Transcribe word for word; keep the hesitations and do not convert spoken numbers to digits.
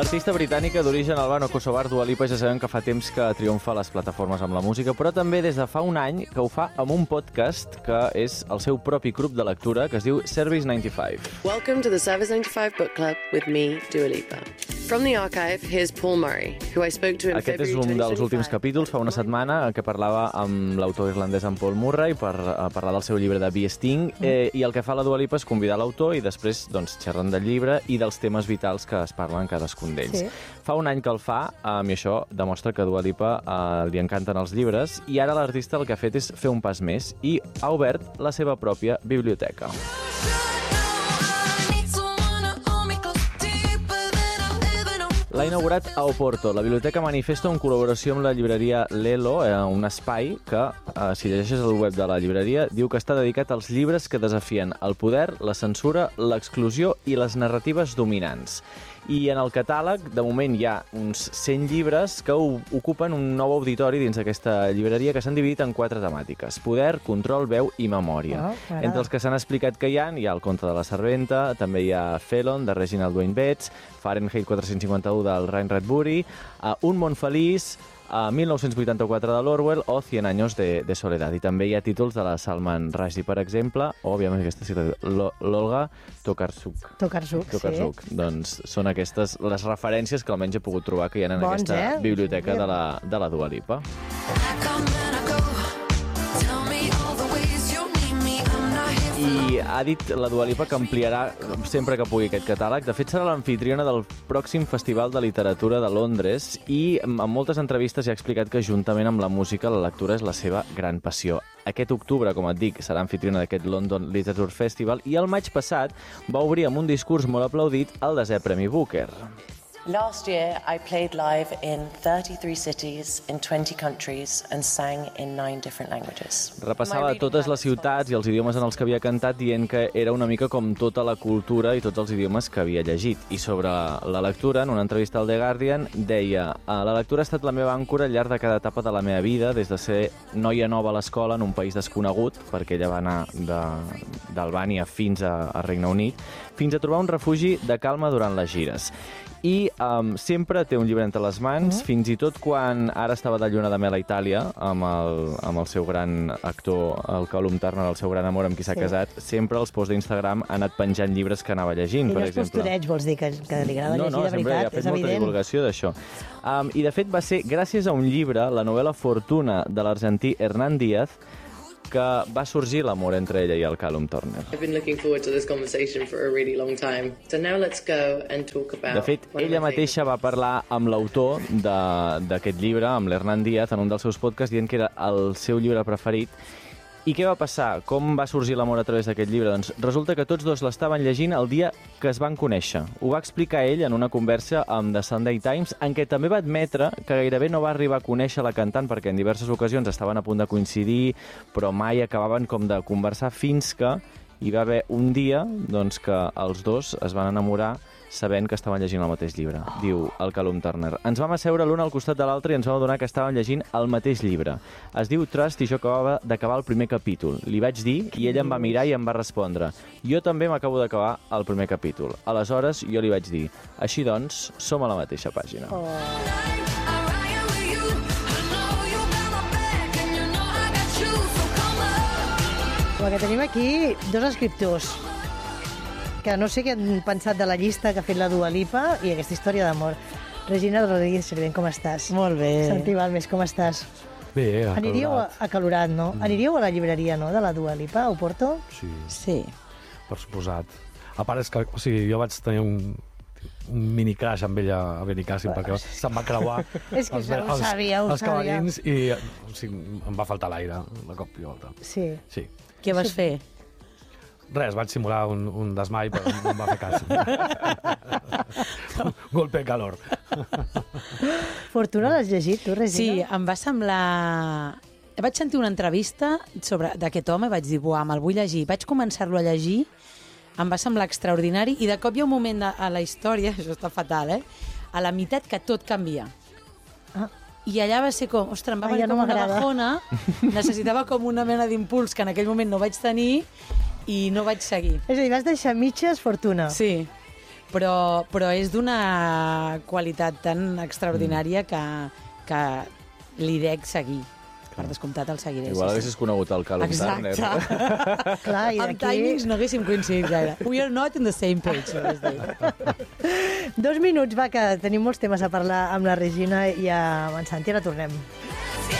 L'artista britànica d'origen albano-kosovar Dua Lipa ja sabem que fa temps que triomfa a les plataformes amb la música, però també des de fa un any que ho fa amb un podcast que és el seu propi club de lectura que es diu Service noranta-cinc. Welcome to the Service noranta-cinc Book Club with me, Dua Lipa. From the archive, here's Paul Murray, who I spoke to in Aquest February és un dels twenty últims twenty-five. capítols, fa una setmana, que parlava amb l'autor irlandès en Paul Murray per uh, parlar del seu llibre de Bee Sting, eh, i el que fa la Dua Lipa és convidar l'autor i després doncs, xerren del llibre i dels temes vitals que es parlen cadascun d'ells. Sí. Fa un any que el fa, um, i això demostra que a Dua Lipa uh, li encanten els llibres, i ara l'artista el que ha fet és fer un pas més i ha obert la seva pròpia biblioteca. L'ha inaugurat a Oporto, la Biblioteca Manifesto, en col·laboració amb la llibreria Lelo, eh, un espai que, eh, si llegeixes el web de la llibreria, diu que està dedicat als llibres que desafien el poder, la censura, l'exclusió i les narratives dominants. I en el catàleg, de moment, hi ha uns cent llibres que ocupen un nou auditori dins d'aquesta llibreria que s'han dividit en quatre temàtiques: poder, control, veu i memòria. Oh, Entre els que s'han explicat que hi ha, hi ha El conte de la serventa, també hi ha Felon, de Reginald Wayne Betts, Fahrenheit quatre cents cinquanta-un, del Rain Bradbury, uh, Un món feliç, a mil nou-cents vuitanta-quatre de l'Orwell o Cien años de, de soledad. I també hi ha títols de la Salman Rushdie, per exemple, o, òbviament, aquesta sí, l'Olga Tokarczuk. Tokarczuk, Tokarczuk. Sí. Doncs són aquestes les referències que almenys he pogut trobar que hi ha en Bons, aquesta eh? biblioteca de la, de la Dua Lipa. I ha dit la Dua Lipa que ampliarà sempre que pugui aquest catàleg. De fet, serà l'amfitriona del pròxim Festival de Literatura de Londres i en moltes entrevistes ja ha explicat que juntament amb la música la lectura és la seva gran passió. Aquest octubre, com et dic, serà anfitriona d'aquest London Literature Festival i el maig passat va obrir amb un discurs molt aplaudit el desè Premi Booker. Last year, I played live in thirty-three cities in twenty countries and sang in nine different languages. Repassava totes les ciutats i els idiomes en els que havia cantat, dient que era una mica com tota la cultura i tots els idiomes que havia llegit. I sobre la lectura, en una entrevista al The Guardian, deia: la lectura ha estat la meva àncora al llarg de cada etapa de la meva vida, des de ser noia nova a l'escola en un país desconegut, perquè ella va anar d'Albània fins a, a Regne Unit, fins a trobar un refugi de calma durant les gires. I um, sempre té un llibre entre les mans, mm. fins i tot quan ara estava de lluna de mel a Itàlia amb el, amb el seu gran actor, el Callum Turner, el seu gran amor amb qui s'ha sí. casat, sempre als posts d'Instagram ha anat penjant llibres que anava llegint, I per no és exemple. postureig, vols dir, que, que li agrada no, llegir no, de veritat, ha fet és molta evident. divulgació d'això. Um, I de fet va ser gràcies a un llibre, la novel·la Fortuna, de l'argentí Hernán Díaz, que va sorgir l'amor entre ella i el Callum Turner. I've been looking forward to this conversation for a really long time. So now let's go and talk about... De fet, ella mateixa va parlar amb l'autor d'aquest llibre, amb l'Hernán Díaz, en un dels seus podcasts, dient que era el seu llibre preferit. I què va passar? Com va sorgir l'amor a través d'aquest llibre? Doncs resulta que tots dos l'estaven llegint el dia que es van conèixer. Ho va explicar ell en una conversa amb The Sunday Times, en què també va admetre que gairebé no va arribar a conèixer la cantant perquè en diverses ocasions estaven a punt de coincidir, però mai acabaven com de conversar, fins que hi va haver un dia doncs, que els dos es van enamorar sabent que estaven llegint el mateix llibre, oh. diu el Callum Turner. Ens vam asseure l'un al costat de l'altre i ens vam adonar que estaven llegint el mateix llibre. Es diu Trust i jo acabava d'acabar el primer capítol. Li vaig dir i ella em va mirar i em va respondre: jo també m'acabo d'acabar el primer capítol. Aleshores jo li vaig dir: així doncs, som a la mateixa pàgina. Oh. Perquè tenim aquí dos escriptors que no sé què han pensat de la llista que ha fet la Dua Lipa i aquesta història d'amor. Regina Rodríguez Cervent, com estàs? Molt bé. Santi Balmes, com estàs? Bé, acalorat. Aniríeu a, acalorat, no? Mm. Aniríeu a la llibreria, no?, de la Dua Lipa, a Oporto? Sí. Sí. Per suposat. A part, és que, o sigui, jo vaig tenir un, un mini crash amb ella a Benicàssim, perquè se'm va creuar és que els, ho sabia, ho els sabia. cavallins i o sigui, em va faltar l'aire de cop i volta. Sí. Sí. Què vas fer? Res, vaig simular un, un desmai, però no em va fer cas. Un golpe de calor. Fortuna l'has llegit, tu, Regina? Sí, em va semblar... Vaig sentir una entrevista sobre d'aquest home i vaig dir, buah, me'l vull llegir. Vaig començar-lo a llegir, em va semblar extraordinari i de cop hi ha un moment de, a la història, això està fatal, eh? A la meitat que tot canvia. Ah. I allà va ser com, ostres, em va Ai, venir ja no com una m'agrada. bajona, necessitava com una mena d'impuls que en aquell moment no vaig tenir i no vaig seguir. És a dir, vas deixar mitges Fortuna. Sí. però, però és d'una qualitat tan extraordinària que, que li dec seguir. Per descomptat el seguiré. Igual sí, haguessis conegut el Callum Turner. Exacte. Clar, i Amb d'aquí... timings no haguéssim coincidit gaire. We are not in the same page. Dos minuts, va, que tenim molts temes a parlar amb la Regina i amb en Santi. Ara tornem.